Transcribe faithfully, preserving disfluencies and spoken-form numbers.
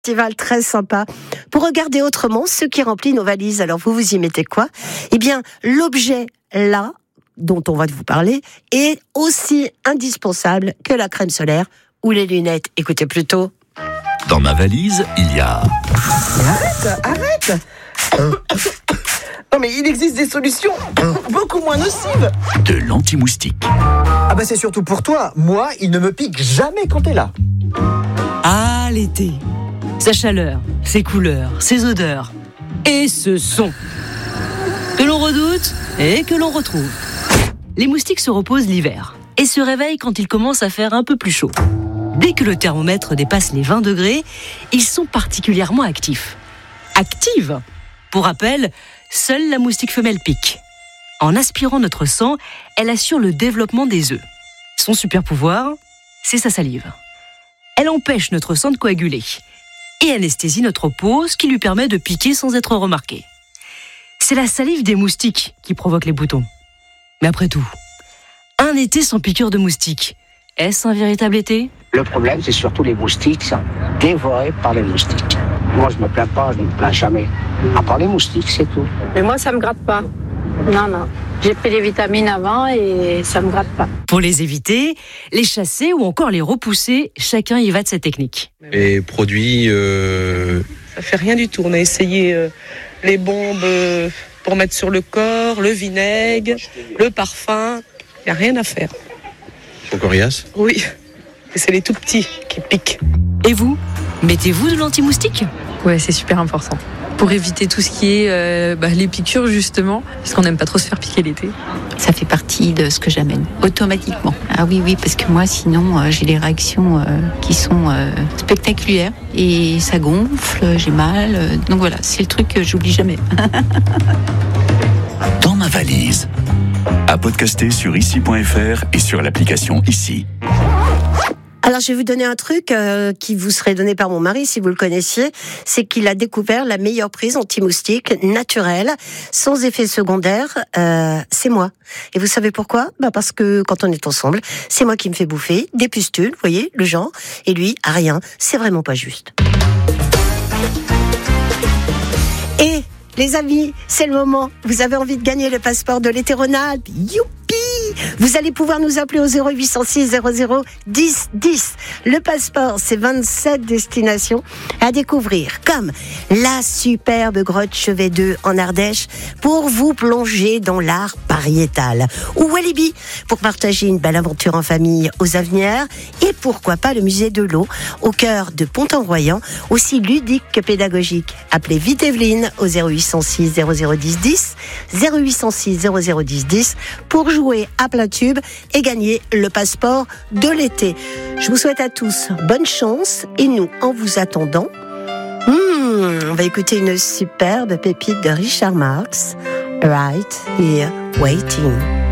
Festival très sympa pour regarder autrement ce qui remplit nos valises. Alors vous vous y mettez quoi ? Eh bien, l'objet là dont on va vous parler est aussi indispensable que la crème solaire ou les lunettes. Écoutez plutôt. Dans ma valise, il y a... Arrête, arrête. Non mais il existe des solutions beaucoup moins nocives. De l'anti-moustique. Ah bah c'est surtout pour toi. Moi, il ne me pique jamais quand t'es là. Ah, l'été. Sa chaleur, ses couleurs, ses odeurs et ce son que l'on redoute et que l'on retrouve. Les moustiques se reposent l'hiver et se réveillent quand il commence à faire un peu plus chaud. Dès que le thermomètre dépasse les vingt degrés, ils sont particulièrement actifs. Active. Pour rappel, seule la moustique femelle pique. En aspirant notre sang, elle assure le développement des œufs. Son super pouvoir, c'est sa salive. Elle empêche notre sang de coaguler et anesthésie notre peau, ce qui lui permet de piquer sans être remarqué. C'est la salive des moustiques qui provoque les boutons. Mais après tout, un été sans piqûre de moustiques, est-ce un véritable été ? Le problème, c'est surtout les moustiques, sont dévorés par les moustiques. Moi, je me plains pas, je ne me plains jamais. À part les moustiques, c'est tout. Mais moi, ça me gratte pas. Non, non. J'ai pris les vitamines avant et ça me gratte pas. Pour les éviter, les chasser ou encore les repousser, chacun y va de sa technique. Les produits... Euh... Ça fait rien du tout. On a essayé euh, les bombes euh, pour mettre sur le corps, le vinaigre, le parfum. Il n'y a rien à faire. Sont coriaces ? Oui. Et c'est les tout petits qui piquent. Et vous ? Mettez-vous de l'anti-moustique ? Ouais, c'est super important. Pour éviter tout ce qui est euh, bah, les piqûres, justement, parce qu'on n'aime pas trop se faire piquer l'été. Ça fait partie de ce que j'amène, automatiquement. Ah oui, oui, parce que moi, sinon, euh, j'ai des réactions euh, qui sont euh, spectaculaires. Et ça gonfle, j'ai mal. Euh, donc voilà, c'est le truc que j'oublie jamais. Dans ma valise. À podcaster sur ici point f r et sur l'application Ici. Alors, je vais vous donner un truc euh, qui vous serait donné par mon mari, si vous le connaissiez. C'est qu'il a découvert la meilleure prise anti-moustique naturelle, sans effet secondaire. Euh, c'est moi. Et vous savez pourquoi ? Bah parce que quand on est ensemble, c'est moi qui me fais bouffer des pustules, vous voyez, le genre. Et lui, à rien. C'est vraiment pas juste. Et les amis, c'est le moment. Vous avez envie de gagner le passeport de l'été Rhône-Alpes ? Youpi ! Vous allez pouvoir nous appeler au zéro huit cent six zéro zéro dix dix. Le passeport, c'est vingt-sept destinations à découvrir, comme la superbe grotte Chevet deux en Ardèche pour vous plonger dans l'art pariétal, ou Walibi pour partager une belle aventure en famille aux Avenières, et pourquoi pas le musée de l'eau au cœur de Pont-en-Royan, aussi ludique que pédagogique. Appelez vite Evelyne au zéro huit cent six zéro zéro dix dix, zéro huit cent six zéro zéro dix dix pour jouer à plein tube et gagner le passeport de l'été. Je vous souhaite à tous bonne chance et nous, en vous attendant, hmm, on va écouter une superbe pépite de Richard Marx, Right Here Waiting.